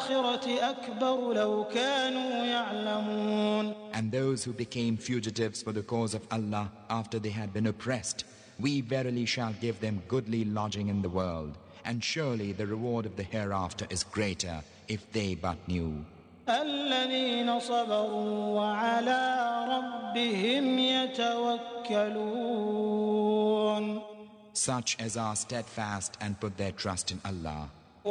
الآخرة أكبر لو كانوا يعلمون. And those who became fugitives for the cause of Allah after they had been oppressed, we verily shall give them goodly lodging in the world, and surely the reward of the hereafter is greater if they but knew. الذين صبروا وعلى ربهم يتوكلون. Such as are steadfast and put their trust in Allah.